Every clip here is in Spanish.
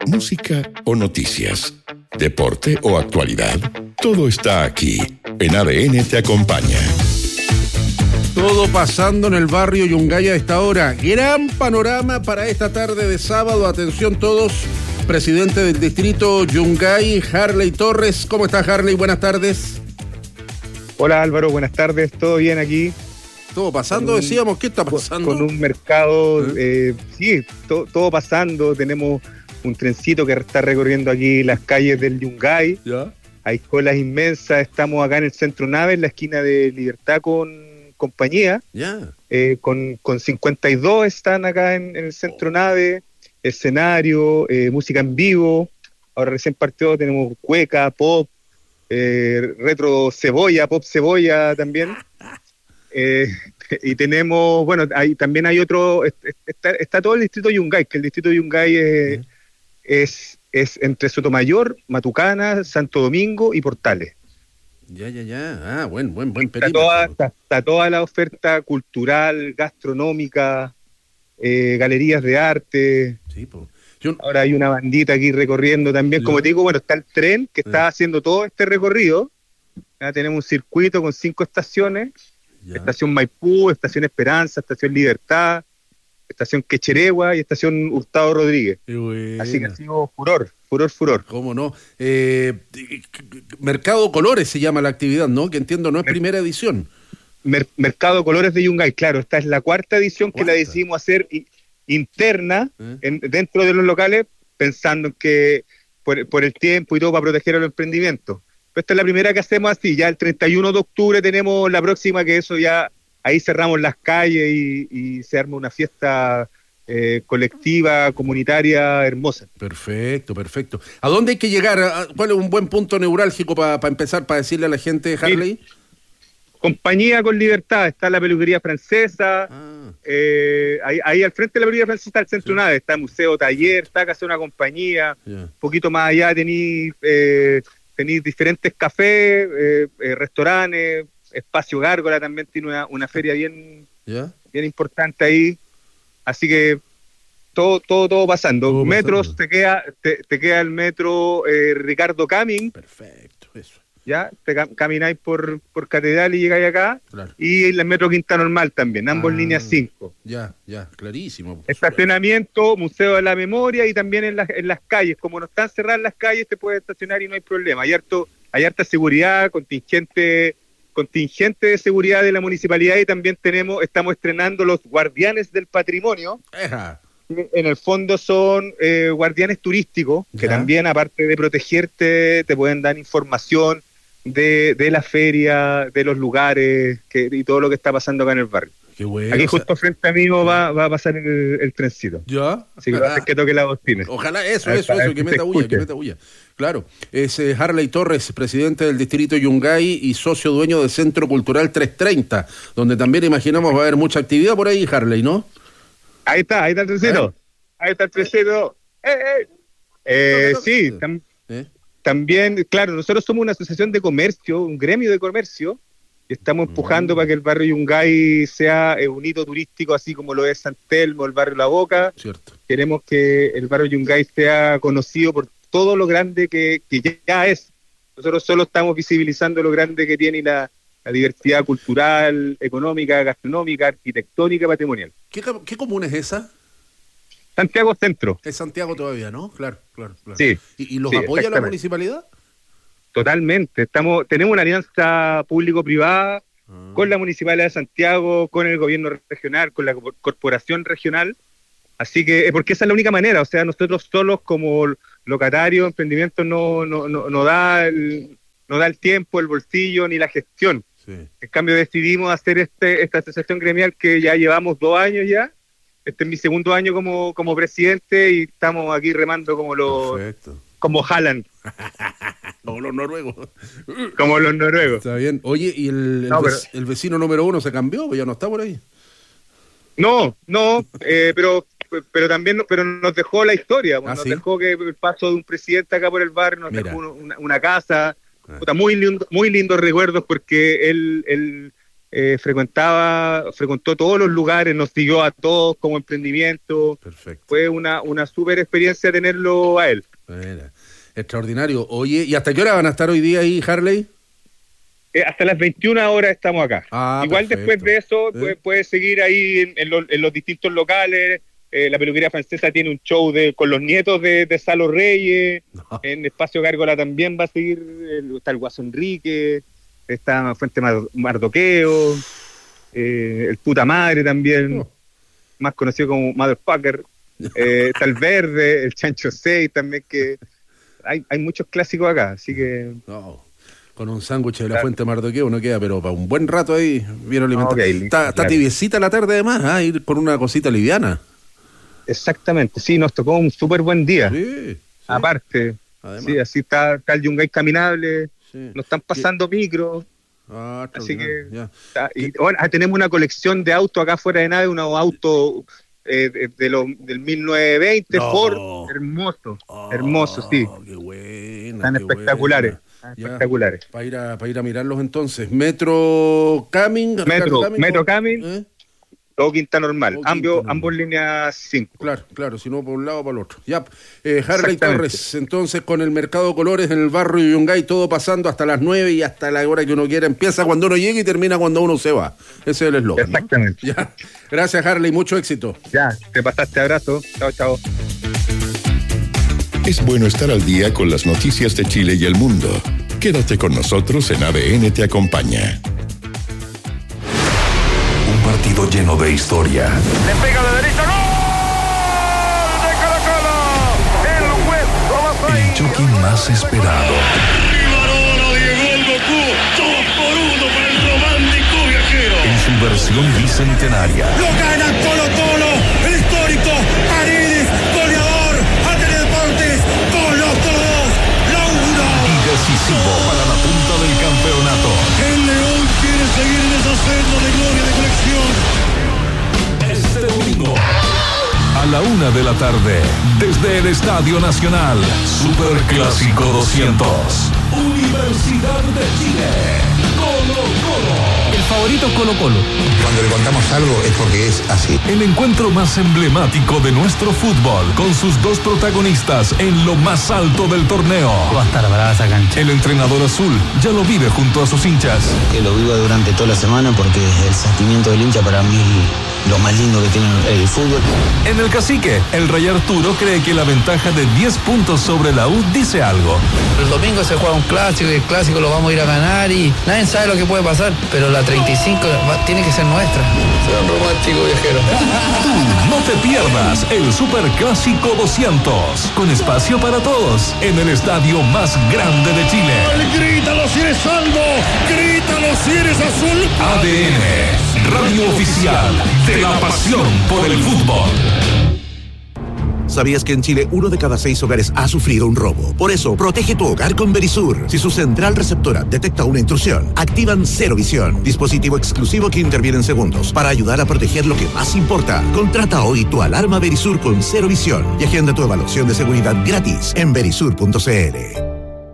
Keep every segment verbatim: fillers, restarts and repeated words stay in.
música o noticias, deporte o actualidad. Todo está aquí. En A D N te acompaña. Todo pasando en el barrio Yungay a esta hora. Gran panorama para esta tarde de sábado. Atención todos. Presidente del distrito Yungay, Harley Torres. ¿Cómo estás, Harley? Buenas tardes. Hola, Álvaro. Buenas tardes. ¿Todo bien aquí? Todo pasando, un, decíamos. ¿Qué está pasando? Con un mercado, ¿Eh? Eh, sí, to, todo pasando. Tenemos un trencito que está recorriendo aquí las calles del Yungay. ¿Ya? Hay colas inmensas. Estamos acá en el Centro Nave, en la esquina de Libertad con Compañía. ¿Ya? Eh, con, con cincuenta y dos están acá en, en el Centro Nave. Escenario, eh, música en vivo. Ahora recién partió, tenemos cueca, pop, eh, retro cebolla, pop cebolla también. Eh, y tenemos, bueno, hay, también hay otro, está, está todo el distrito Yungay, que el distrito Yungay es, uh-huh. es, es entre Sotomayor, Matucana, Santo Domingo y Portales. Ya, ya, ya. Ah, buen, buen, buen perímetro. Está toda, está, está toda la oferta cultural, gastronómica, eh, galerías de arte. Sí, pues. Yo... Ahora hay una bandita aquí recorriendo también. Yo... Como te digo, bueno, está el tren que está eh. haciendo todo este recorrido. Ya tenemos un circuito con cinco estaciones. Ya. Estación Maipú, Estación Esperanza, Estación Libertad, Estación Quecheregua y Estación Hurtado Rodríguez. Así que ha sido furor, furor, furor. ¿Cómo no? Eh, Mercado Colores se llama la actividad, ¿no? Que entiendo no es Mer- primera edición. Mer- Mercado Colores de Yungay, claro, esta es la cuarta edición ¿Cuánta? que la decidimos hacer i- interna ¿Eh? en, dentro de los locales, pensando en que por, por el tiempo y todo para proteger a los emprendimientos. Pero esta es la primera que hacemos así, ya el treinta y uno de octubre tenemos la próxima, que eso ya, ahí cerramos las calles y, y se arma una fiesta eh, colectiva, comunitaria, hermosa. Perfecto, perfecto. ¿A dónde hay que llegar? ¿Cuál es un buen punto neurálgico para pa empezar, para decirle a la gente, Harley? Sí. Compañía con Libertad, está la peluquería francesa, ah. eh, ahí, ahí al frente de la peluquería francesa está el Centro sí. Nave, está el Museo Taller, está Casa Una Compañía, yeah. un poquito más allá tenéis... Eh, tenéis diferentes cafés, eh, eh, restaurantes, Espacio Gárgola también tiene una, una feria bien, ¿Ya? bien importante ahí, así que todo todo todo pasando. Todo Metros, pasando. te queda te, te queda el metro eh, Ricardo Camin. Perfecto, eso. Ya, te cam- camináis por, por Catedral y llegáis acá, claro. Y el metro Quinta Normal también, ambos ah, líneas cinco. Ya, ya, clarísimo. Estacionamiento, super. Museo de la Memoria y también en, la, en las calles, como no están cerradas las calles, te puedes estacionar y no hay problema. Hay harto, hay harta seguridad, contingente, contingente de seguridad de la municipalidad y también tenemos, estamos estrenando los guardianes del patrimonio. Eja. En el fondo son eh, guardianes turísticos, que ¿Ya? también aparte de protegerte, te pueden dar información de, de la feria, de los lugares que, y todo lo que está pasando acá en el barrio. Qué bueno, aquí justo o sea, frente a mí va, va a pasar el, el trencito. ¿Ya? Así que va a hacer que toque la bocina. Ojalá eso, a eso, eso, que meta bulla, que meta bulla. Claro, es eh, Harley Torres, presidente del distrito Yungay y socio dueño del Centro Cultural trescientos treinta, donde también imaginamos va a haber mucha actividad por ahí, Harley, ¿no? Ahí está, ahí está el trencito. ¿Eh? Ahí está el trencito. ¡Eh, eh! Eh, sí, tam- ¿Eh? también, claro, nosotros somos una asociación de comercio, un gremio de comercio, y estamos empujando mm. para que el barrio Yungay sea eh, un hito turístico, así como lo es San Telmo, el barrio La Boca. Cierto. Queremos que el barrio Yungay sea conocido por todo lo grande que, que ya es. Nosotros solo estamos visibilizando lo grande que tiene la, la diversidad cultural, económica, gastronómica, arquitectónica, patrimonial. ¿Qué, qué comuna es esa? Santiago Centro. Es Santiago todavía, ¿no? Claro, claro, claro. Sí. ¿Y, y los sí, apoya la municipalidad? Totalmente. Estamos, tenemos una alianza público-privada ah. con la Municipalidad de Santiago, con el gobierno regional, con la corporación regional. Así que, porque esa es la única manera. O sea, nosotros solos como locatarios, emprendimientos, no, no, no, no da el, no da el tiempo, el bolsillo ni la gestión. Sí. En cambio, decidimos hacer este esta asociación gremial que ya llevamos dos años ya. Este es mi segundo año como, como presidente y estamos aquí remando como los Perfecto. como Haaland. Como los noruegos. Como los noruegos. Está bien. Oye, ¿y el, el, no, pero... el vecino número uno se cambió? ¿Ya no está por ahí? No, no, eh, pero pero también pero nos dejó la historia. ¿Ah, nos sí? dejó que el paso de un presidente acá por el barrio, nos Mira. dejó una, una casa. Ah. Puta, muy lindo, muy lindos recuerdos porque él, él eh, frecuentaba, frecuentó todos los lugares, nos siguió a todos como emprendimiento. Perfecto. Fue una, una súper experiencia tenerlo a él. Mira, extraordinario. Oye, ¿y hasta qué hora van a estar hoy día ahí, Harley? Eh, hasta las veintiuna horas estamos acá. Ah, Igual perfecto. después de eso, ¿Eh? puedes puede seguir ahí en, en, lo, en los distintos locales. Eh, la peluquería francesa tiene un show de con los nietos de, de Salo Reyes. No. En Espacio Gárgola también va a seguir. El, está el Guaso Enrique, está Fuente Mar, Mardoqueo, eh, el Puta Madre también, oh. más conocido como Motherfucker. Eh, está el Verde, el Chancho seis también, que hay, hay muchos clásicos acá, así que... No. Con un sándwich de la claro. Fuente Mardoqueo uno queda, pero para un buen rato ahí, bien alimentado. Okay, está, está claro. tibiecita la tarde además, ¿eh? Ir con una cosita liviana. Exactamente, sí, nos tocó un súper buen día. Sí, sí. Aparte, además. Sí, así está, está el Yungay caminable, sí. Nos están pasando ¿Qué? micros. Ah, así que está, y, bueno, tenemos una colección de autos acá fuera de nave, unos autos eh, de, de lo, del mil novecientos veinte, no. Ford, hermoso, oh, hermoso, sí. Qué buena, están qué espectaculares. Buena. Espectaculares. Para ir a, para ir a mirarlos entonces. Metro Camin. Metro, Camin, Metro Camin. ¿Eh? Todo Quinta Normal. Ambos, ambos líneas cinco. Claro, claro, si no por un lado o para el otro. Ya, eh, Harley Torres, entonces con el Mercado Colores en el barrio Yungay, todo pasando hasta las nueve y hasta la hora que uno quiera. Empieza cuando uno llegue y termina cuando uno se va. Ese es el eslogan. Exactamente. ¿No? Ya. Gracias, Harley, mucho éxito. Ya, te pasaste, abrazo. Chao, chao. Es bueno estar al día con las noticias de Chile y el mundo. Quédate con nosotros en A D N Te Acompaña. Un partido lleno de historia. Le pega de derecha, ¡gol! ¡De Colo-Colo! El juez Tomasay. El choque más esperado. Maradona, Diego, el Goku, dos por uno para el romántico viajero. En su versión bicentenaria. Lo gana Colo-Colo, el histórico Paredes, goleador, ante Deportes, Colo-Colo dos, la uno. Y decisivo para la punta del campeonato. El León quiere seguir en esa senda de gloria de colección. Este domingo, a la una de la tarde, desde el Estadio Nacional, Superclásico doscientos. Universidad de Chile, Colo-Colo. El favorito es Colo-Colo. Cuando le contamos algo es porque es así. El encuentro más emblemático de nuestro fútbol, con sus dos protagonistas en lo más alto del torneo. Va a estar brava esa cancha. El entrenador azul ya lo vive junto a sus hinchas. Que lo vivo durante toda la semana porque el sentimiento del hincha para mí es lo más lindo que tiene el fútbol. En el Cacique, el Rey Arturo cree que la ventaja de diez puntos sobre la U dice algo. El domingo se juega un clásico y el clásico lo vamos a ir a ganar y nadie sabe lo que puede pasar, pero la treinta y cinco va, tiene que ser nuestra. Será un romántico viajero. Tú no te pierdas el Superclásico doscientos, con espacio para todos, en el estadio más grande de Chile. ¡Grítalo si eres salvo! ¡Grítalo si eres azul! A D N, radio oficial de la pasión por el fútbol. ¿Sabías que en Chile uno de cada seis hogares ha sufrido un robo? Por eso, protege tu hogar con Verisur. Si su central receptora detecta una intrusión, activan Cero Visión, dispositivo exclusivo que interviene en segundos para ayudar a proteger lo que más importa. Contrata hoy tu alarma Verisur con Cero Visión y agenda tu evaluación de seguridad gratis en verisur punto c l.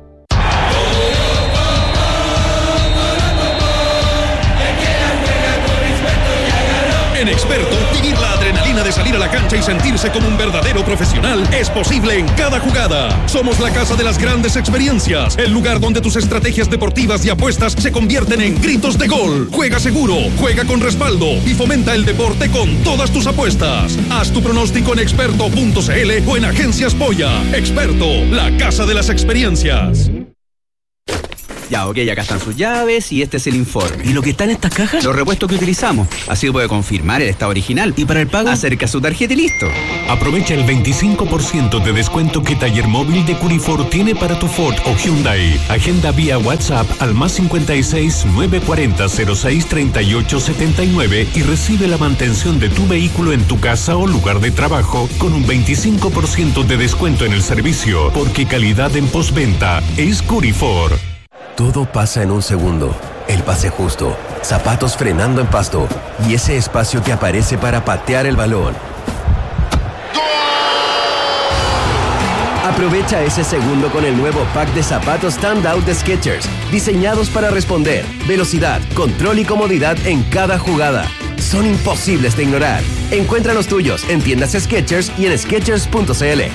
En Experto, vivir la adrenalina de salir a la cancha y sentirse como un verdadero profesional es posible en cada jugada. Somos la casa de las grandes experiencias, el lugar donde tus estrategias deportivas y apuestas se convierten en gritos de gol. Juega seguro, juega con respaldo y fomenta el deporte con todas tus apuestas. Haz tu pronóstico en experto punto c l o en Agencias Polla. Experto, la casa de las experiencias. Ya, ok, acá están sus llaves y este es el informe. ¿Y lo que está en estas cajas? Los repuestos que utilizamos. Así puede confirmar el estado original. ¿Y para el pago? Acerca su tarjeta y listo. Aprovecha el veinticinco por ciento de descuento que Taller Móvil de Curifor tiene para tu Ford o Hyundai. Agenda vía WhatsApp al más cincuenta y seis, novecientos cuarenta, cero seis, treinta y ocho setenta y nueve y recibe la mantención de tu vehículo en tu casa o lugar de trabajo con un veinticinco por ciento de descuento en el servicio, porque calidad en postventa es Curifor. Todo pasa en un segundo. El pase justo, zapatos frenando en pasto y ese espacio que aparece para patear el balón. Aprovecha ese segundo con el nuevo pack de zapatos Standout de Skechers, diseñados para responder, velocidad, control y comodidad en cada jugada. Son imposibles de ignorar. Encuentra los tuyos en tiendas Skechers y en skechers punto c l.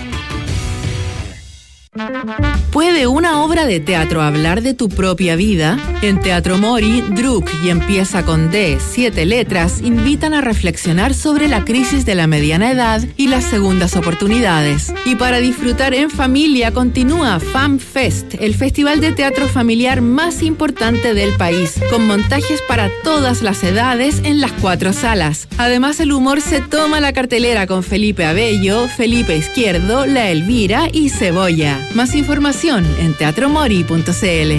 ¿Puede una obra de teatro hablar de tu propia vida? En Teatro Mori, Druk y Empieza con D, siete letras, invitan a reflexionar sobre la crisis de la mediana edad y las segundas oportunidades. Y para disfrutar en familia continúa FamFest, el festival de teatro familiar más importante del país, con montajes para todas las edades en las cuatro salas. Además, el humor se toma la cartelera con Felipe Abello, Felipe Izquierdo, La Elvira y Cebolla. Más información en teatro mori punto c l.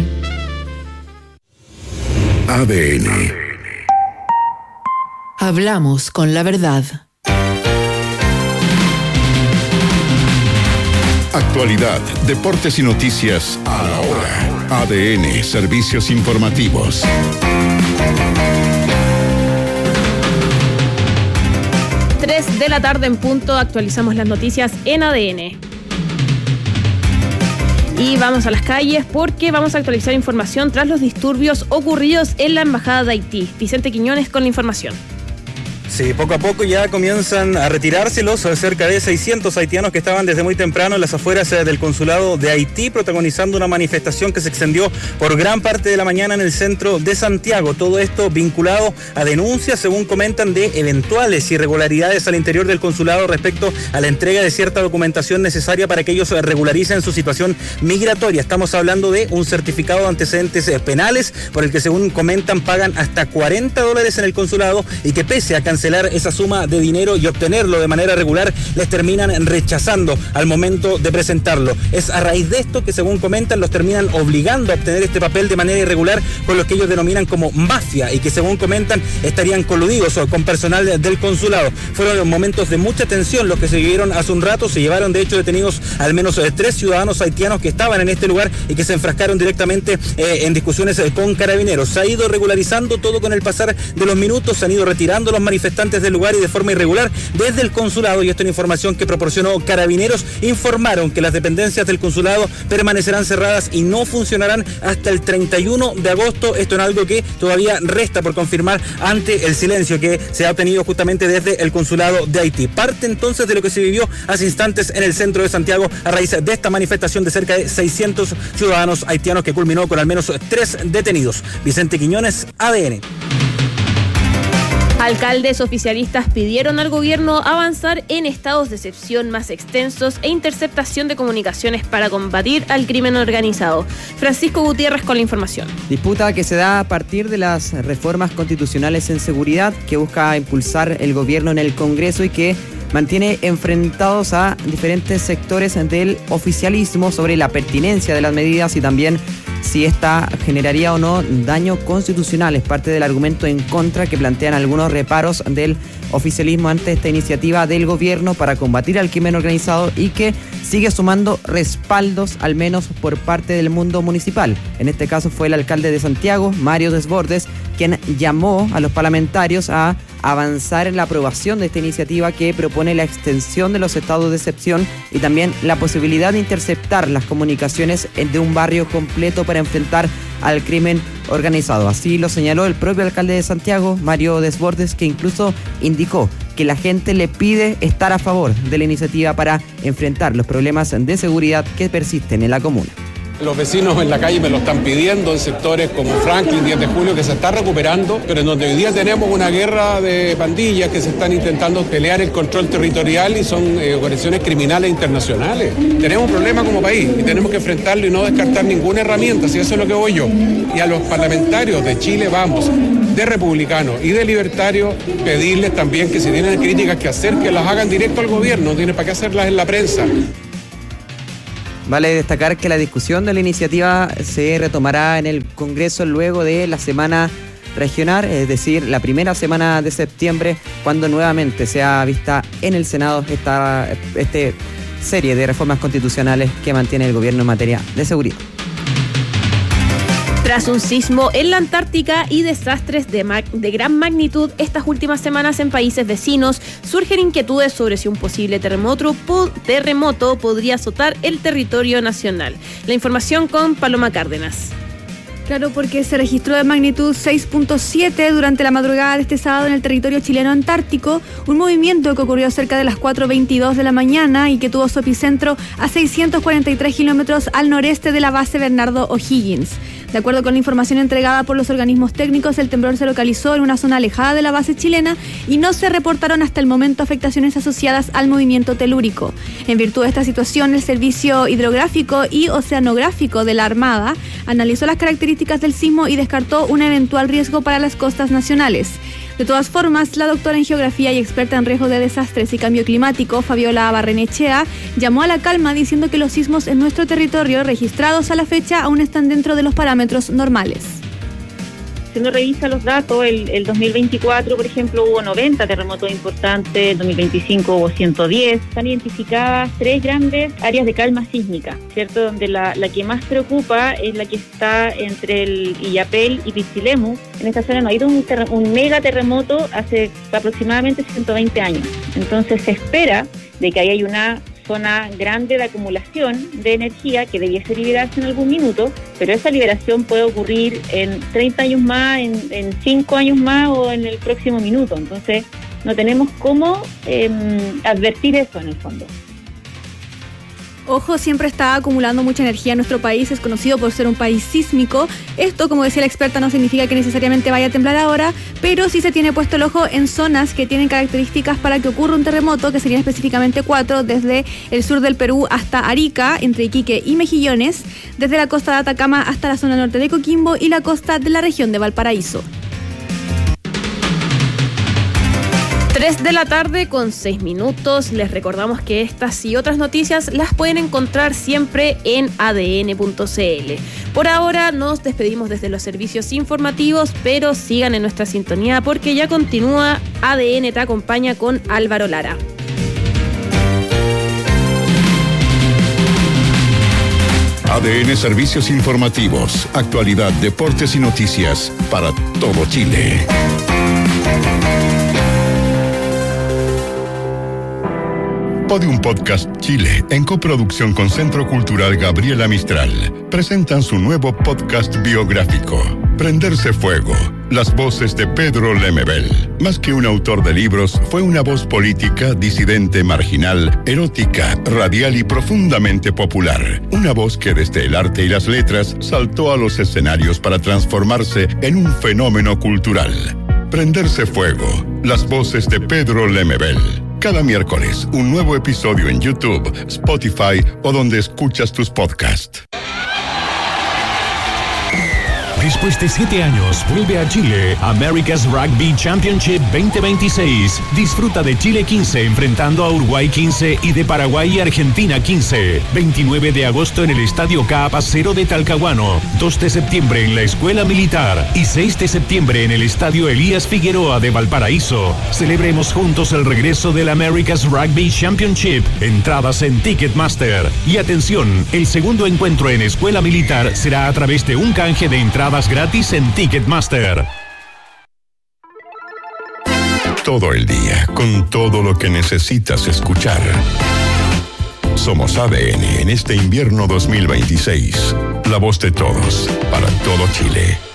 A D N. Hablamos con la verdad. Actualidad, deportes y noticias a la hora. A D N, servicios informativos. tres de la tarde en punto, actualizamos las noticias en A D N. Y vamos a las calles porque vamos a actualizar información tras los disturbios ocurridos en la Embajada de Haití. Vicente Quiñones con la información. Sí, poco a poco ya comienzan a retirarse los cerca de seiscientos haitianos que estaban desde muy temprano en las afueras del consulado de Haití, protagonizando una manifestación que se extendió por gran parte de la mañana en el centro de Santiago. Todo esto vinculado a denuncias, según comentan, de eventuales irregularidades al interior del consulado respecto a la entrega de cierta documentación necesaria para que ellos regularicen su situación migratoria. Estamos hablando de un certificado de antecedentes penales por el que, según comentan, pagan hasta cuarenta dólares en el consulado y que, pese a cancelar esa suma de dinero y obtenerlo de manera regular, les terminan rechazando al momento de presentarlo. Es a raíz de esto que, según comentan, los terminan obligando a obtener este papel de manera irregular con lo que ellos denominan como mafia y que, según comentan, estarían coludidos con personal del consulado. Fueron momentos de mucha tensión los que se vivieron hace un rato. Se llevaron de hecho detenidos al menos eh, tres ciudadanos haitianos que estaban en este lugar y que se enfrascaron directamente eh, en discusiones eh, con carabineros. Se ha ido regularizando todo con el pasar de los minutos, se han ido retirando los manifestantes del lugar y de forma irregular desde el consulado, y esto es información que proporcionó Carabineros. Informaron que las dependencias del consulado permanecerán cerradas y no funcionarán hasta el treinta y uno de agosto. Esto es algo que todavía resta por confirmar ante el silencio que se ha obtenido justamente desde el consulado de Haití. Parte entonces de lo que se vivió hace instantes en el centro de Santiago a raíz de esta manifestación de cerca de seiscientos ciudadanos haitianos que culminó con al menos tres detenidos. Vicente Quiñones, A D N. Alcaldes oficialistas pidieron al gobierno avanzar en estados de excepción más extensos e interceptación de comunicaciones para combatir al crimen organizado. Francisco Gutiérrez con la información. Disputa que se da a partir de las reformas constitucionales en seguridad que busca impulsar el gobierno en el Congreso y que mantiene enfrentados a diferentes sectores del oficialismo sobre la pertinencia de las medidas y también si esta generaría o no daño constitucional. Es parte del argumento en contra que plantean algunos reparos del oficialismo ante esta iniciativa del gobierno para combatir al crimen organizado y que sigue sumando respaldos, al menos por parte del mundo municipal. En este caso fue el alcalde de Santiago, Mario Desbordes, quien llamó a los parlamentarios a avanzar en la aprobación de esta iniciativa que propone la extensión de los estados de excepción y también la posibilidad de interceptar las comunicaciones de un barrio completo para enfrentar al crimen organizado. Así lo señaló el propio alcalde de Santiago, Mario Desbordes, que incluso indicó que la gente le pide estar a favor de la iniciativa para enfrentar los problemas de seguridad que persisten en la comuna. Los vecinos en la calle me lo están pidiendo en sectores como Franklin, diez de julio, que se está recuperando, pero en donde hoy día tenemos una guerra de pandillas que se están intentando pelear el control territorial y son eh, organizaciones criminales internacionales. Tenemos un problema como país y tenemos que enfrentarlo y no descartar ninguna herramienta, si eso es lo que voy yo. Y a los parlamentarios de Chile Vamos, de republicanos y de libertarios, pedirles también que si tienen críticas que hacer, que las hagan directo al gobierno, no tienen para qué hacerlas en la prensa. Vale destacar que la discusión de la iniciativa se retomará en el Congreso luego de la semana regional, es decir, la primera semana de septiembre, cuando nuevamente sea vista en el Senado esta este serie de reformas constitucionales que mantiene el gobierno en materia de seguridad. Tras un sismo en la Antártica y desastres de, mag- de gran magnitud estas últimas semanas en países vecinos, surgen inquietudes sobre si un posible terremoto, po- terremoto podría azotar el territorio nacional. La información con Paloma Cárdenas. Claro, porque se registró de magnitud seis punto siete durante la madrugada de este sábado en el territorio chileno antártico, un movimiento que ocurrió cerca de las cuatro veintidós de la mañana y que tuvo su epicentro a seiscientos cuarenta y tres kilómetros al noreste de la base Bernardo O'Higgins. De acuerdo con la información entregada por los organismos técnicos, el temblor se localizó en una zona alejada de la base chilena y no se reportaron hasta el momento afectaciones asociadas al movimiento telúrico. En virtud de esta situación, el Servicio Hidrográfico y Oceanográfico de la Armada analizó las características del sismo y descartó un eventual riesgo para las costas nacionales. De todas formas, la doctora en geografía y experta en riesgo de desastres y cambio climático, Fabiola Barrenechea, llamó a la calma diciendo que los sismos en nuestro territorio registrados a la fecha aún están dentro de los parámetros normales. Si uno revisa los datos, el, el dos mil veinticuatro, por ejemplo, hubo noventa terremotos importantes, el dos mil veinticinco hubo ciento diez. Están identificadas tres grandes áreas de calma sísmica, ¿cierto? Donde la, la que más preocupa es la que está entre el Illapel y Pichilemu. En esta zona no ha habido un, ter- un mega terremoto hace aproximadamente ciento veinte años. Entonces se espera de que ahí hay una zona grande de acumulación de energía que debiese liberarse en algún minuto, pero esa liberación puede ocurrir en treinta años más, en, en cinco años más o en el próximo minuto. Entonces no tenemos cómo eh, advertir eso en el fondo. Ojo, siempre está acumulando mucha energía en nuestro país, es conocido por ser un país sísmico. Esto, como decía la experta, no significa que necesariamente vaya a temblar ahora, pero sí se tiene puesto el ojo en zonas que tienen características para que ocurra un terremoto, que serían específicamente cuatro, desde el sur del Perú hasta Arica, entre Iquique y Mejillones, desde la costa de Atacama hasta la zona norte de Coquimbo y la costa de la región de Valparaíso. tres de la tarde con seis minutos. Les recordamos que estas y otras noticias las pueden encontrar siempre en A D N punto C L. Por ahora nos despedimos desde los servicios informativos, pero sigan en nuestra sintonía porque ya continúa A D N Te Acompaña con Álvaro Lara. A D N Servicios Informativos, actualidad, deportes y noticias para todo Chile. Podium Podcast Chile, en coproducción con Centro Cultural Gabriela Mistral, presentan su nuevo podcast biográfico, Prenderse Fuego, las voces de Pedro Lemebel. Más que un autor de libros, fue una voz política, disidente, marginal, erótica, radial y profundamente popular. Una voz que desde el arte y las letras saltó a los escenarios para transformarse en un fenómeno cultural. Prenderse Fuego, las voces de Pedro Lemebel. Cada miércoles, un nuevo episodio en YouTube, Spotify o donde escuchas tus podcasts. Después de siete años, vuelve a Chile America's Rugby Championship veinte veintiséis. Disfruta de Chile quince enfrentando a Uruguay quince y de Paraguay y Argentina quince. veintinueve de agosto en el Estadio Caapacero de Talcahuano. dos de septiembre en la Escuela Militar y seis de septiembre en el Estadio Elías Figueroa de Valparaíso. Celebremos juntos el regreso del America's Rugby Championship. Entradas en Ticketmaster. Y atención, el segundo encuentro en Escuela Militar será a través de un canje de entradas gratis en Ticketmaster. Todo el día, con todo lo que necesitas escuchar. Somos A D N en este invierno dos mil veintiséis. La voz de todos, para todo Chile.